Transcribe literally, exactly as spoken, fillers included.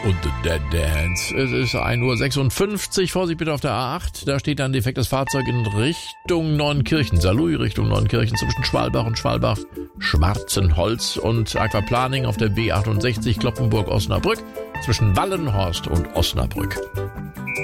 und The Dead Dance. Es ist ein Uhr sechsundfünfzig. Vorsicht bitte auf der A acht. Da steht ein defektes Fahrzeug in Richtung Neunkirchen. Saarlouis Richtung Neunkirchen zwischen Schwalbach und Schwalbach. Schwarzenholz und Aquaplaning auf der B achtundsechzig Kloppenburg-Osnabrück zwischen Wallenhorst und Osnabrück.